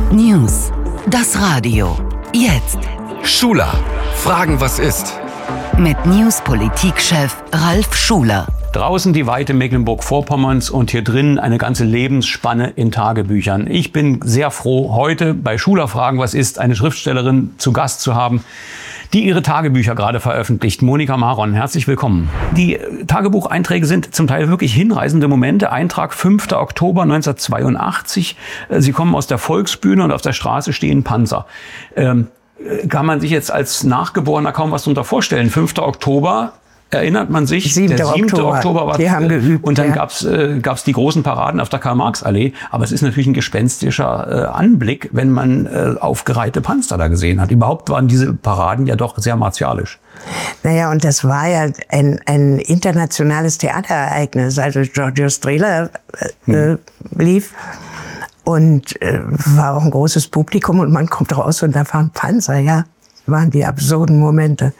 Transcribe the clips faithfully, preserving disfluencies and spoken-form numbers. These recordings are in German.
News. Das Radio. Jetzt. Schuler. Fragen, was ist? Mit News-Politik-Chef Ralf Schuler. Draußen die Weite Mecklenburg-Vorpommerns und hier drin eine ganze Lebensspanne in Tagebüchern. Ich bin sehr froh, heute bei Schuler Fragen, was ist, eine Schriftstellerin zu Gast zu haben, die ihre Tagebücher gerade veröffentlicht. Monika Maron, herzlich willkommen. Die Tagebucheinträge sind zum Teil wirklich hinreißende Momente. Eintrag fünfter Oktober neunzehnhundertzweiundachtzig. Sie kommen aus der Volksbühne und auf der Straße stehen Panzer. Ähm, kann man sich jetzt als Nachgeborener kaum was darunter vorstellen. fünfter Oktober. Erinnert man sich, siebter der siebte Oktober, Oktober war, die haben geübt, und dann ja. gab's äh, gab's die großen Paraden auf der Karl-Marx-Allee. Aber es ist natürlich ein gespenstischer äh, Anblick, wenn man äh, aufgereihte Panzer da gesehen hat. Überhaupt waren diese Paraden ja doch sehr martialisch. Naja, und das war ja ein, ein internationales Theaterereignis. Also Giorgio Strehler äh, hm. lief und äh, war auch ein großes Publikum und man kommt raus und da fahren Panzer, ja. Das waren die absurden Momente.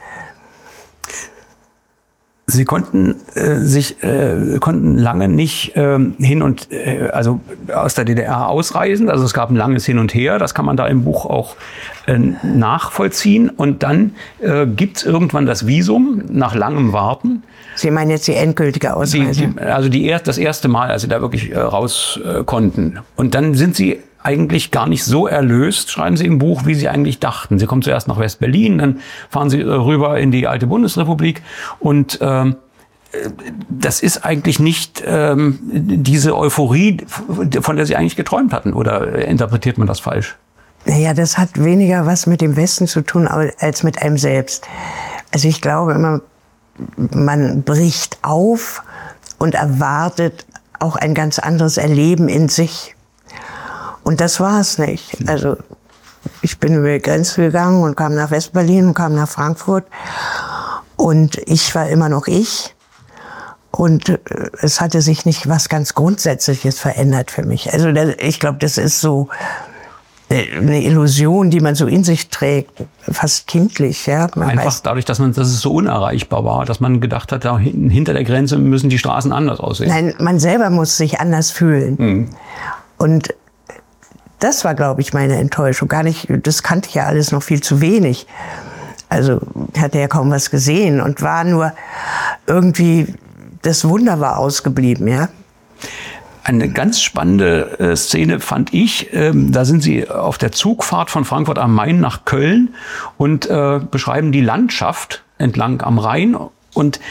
Sie konnten äh, sich äh, konnten lange nicht äh, hin und äh, also aus der D D R ausreisen. Also es gab ein langes Hin und Her. Das kann man da im Buch auch äh, nachvollziehen. Und dann äh, gibt's irgendwann das Visum nach langem Warten. Sie meinen jetzt die endgültige Ausreise? Die, die, also die erst, das erste Mal, als Sie da wirklich äh, raus äh, konnten. Und dann sind Sie eigentlich gar nicht so erlöst, schreiben Sie im Buch, wie Sie eigentlich dachten. Sie kommen zuerst nach West-Berlin, dann fahren Sie rüber in die alte Bundesrepublik und ähm, das ist eigentlich nicht ähm, diese Euphorie, von der Sie eigentlich geträumt hatten, oder interpretiert man das falsch? Naja, das hat weniger was mit dem Westen zu tun als mit einem selbst. Also ich glaube immer, man bricht auf und erwartet auch ein ganz anderes Erleben in sich. Und das war es nicht. Also ich bin über die Grenze gegangen und kam nach West-Berlin und kam nach Frankfurt. Und ich war immer noch ich. Und es hatte sich nicht was ganz Grundsätzliches verändert für mich. Also ich glaube, das ist so eine Illusion, die man so in sich trägt, fast kindlich. Ja? Man Einfach weiß, dadurch, dass man, dass es so unerreichbar war, dass man gedacht hat, da hinten, hinter der Grenze müssen die Straßen anders aussehen. Nein, man selber muss sich anders fühlen. Mhm. Und das war, glaube ich, meine Enttäuschung. Gar nicht, das kannte ich ja alles noch viel zu wenig. Also ich hatte ja kaum was gesehen und war nur irgendwie, das Wunder war ausgeblieben, ja. Eine ganz spannende äh, Szene fand ich, ähm, da sind Sie auf der Zugfahrt von Frankfurt am Main nach Köln und äh, beschreiben die Landschaft entlang am Rhein und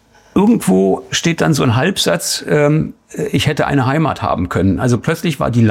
irgendwo steht dann so ein Halbsatz, ähm, ich hätte eine Heimat haben können. Also plötzlich war die